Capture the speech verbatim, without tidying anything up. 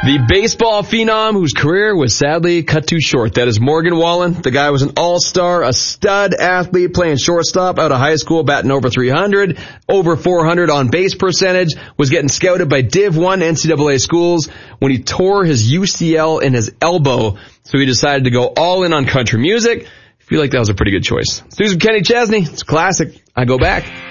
The baseball phenom whose career was sadly cut too short. That is Morgan Wallen. The guy was an all-star, a stud athlete playing shortstop out of high school, batting over three hundred, over four hundred on base percentage, was getting scouted by Div one N C double A schools when he tore his U C L in his elbow. So he decided to go all in on country music. I feel like that was a pretty good choice. Susan Kenny Chesney. It's a classic. I Go Back.